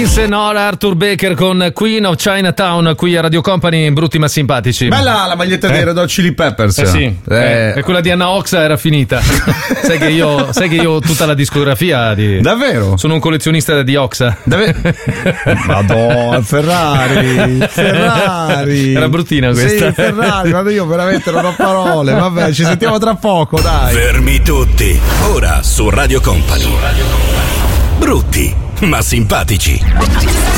Senora, Arthur Baker con Queen of Chinatown qui a Radio Company, brutti ma simpatici. Bella la maglietta dei Red Hot Chili Peppers. Sì. E quella di Anna Oxa era finita. sai che io ho tutta la discografia di. Davvero? Sono un collezionista di Oxa. Madonna, Ferrari. Era bruttina questa. Sì, Ferrari, ma io veramente non ho parole. Vabbè, ci sentiamo tra poco, dai. Fermi tutti. Ora su Radio Company. Brutti ma simpatici.